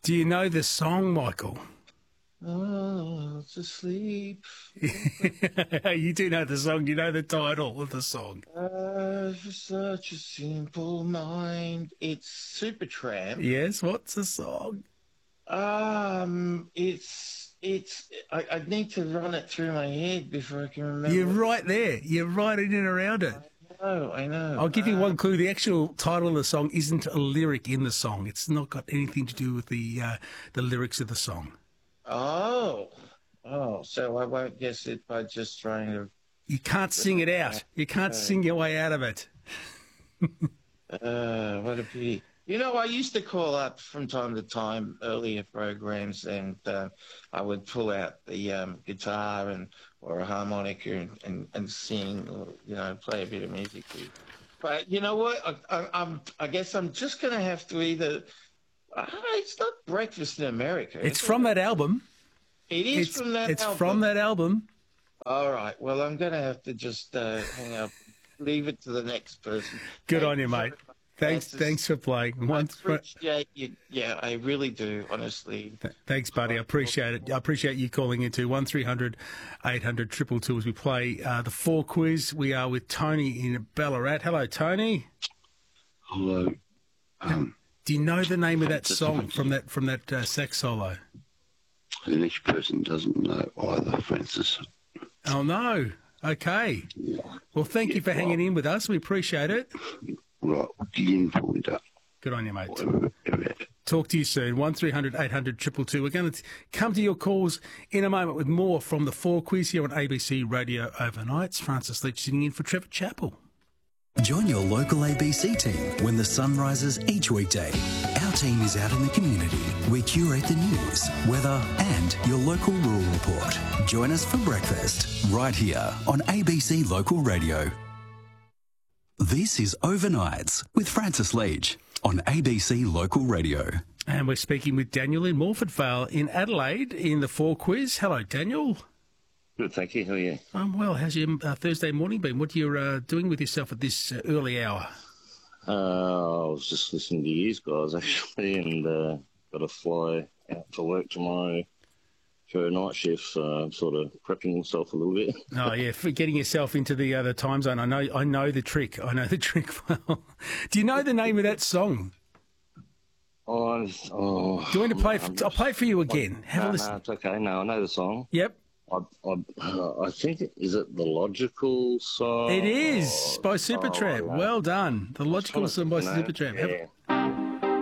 Do you know the song, Michael? Oh, to sleep. You do know the song. You know the title of the song. For such a simple mind. It's Supertramp. Yes, what's the song? I need to run it through my head before I can remember. You're right there. You're right in and around it. I know. I'll give you one clue. The actual title of the song isn't a lyric in the song. It's not got anything to do with the lyrics of the song. Oh, so I won't guess it by just trying to... You can't sing it out. You can't sing your way out of it. What a pity. You know, I used to call up from time to time earlier programs, and I would pull out the guitar or a harmonica and sing, or play a bit of music. But you know what? I guess I'm just going to have to either. It's not Breakfast in America. It's from that album. It is from that album. It's from that album. All right. Well, I'm going to have to just hang up, leave it to the next person. Good on you, mate. Thanks for playing. I appreciate you. Yeah, I really do, honestly. Thanks, buddy. I appreciate it. I appreciate you calling into 1300 800 222 as we play the 4 quiz. We are with Tony in Ballarat. Hello, Tony. Hello. Do you know the name of that song from that sax solo? The next person doesn't know either, Francis. Oh, no. Okay. Yeah. Well, thank you for hanging in with us. We appreciate it. Right, get in for me, Good on you, mate. Talk to you soon. 1300 800 222. We're going to come to your calls in a moment with more from the 4 quiz here on ABC Radio Overnights. Francis Leach sitting in for Trevor Chappell. Join your local ABC team when the sun rises each weekday. Our team is out in the community. We curate the news, weather and your local rural report. Join us for breakfast right here on ABC Local Radio. This is Overnights with Francis Leach on ABC Local Radio. And we're speaking with Daniel in Morford Vale in Adelaide in the 4 quiz. Hello, Daniel. Good, thank you. How are you? I'm well. How's your Thursday morning been? What are you doing with yourself at this early hour? I was just listening to you guys, actually, and got to fly out for work tomorrow for a night shift, sort of prepping myself a little bit. Oh, yeah, for getting yourself into the time zone. I know the trick. I know the trick well. Do you know the name of that song? Do you want to play? I'll play for you again. Have a listen. No, it's okay. No, I know the song. Yep. I think, is it The Logical Song? It is, by Supertramp. Well done. The Logical Song by Supertramp. Yeah.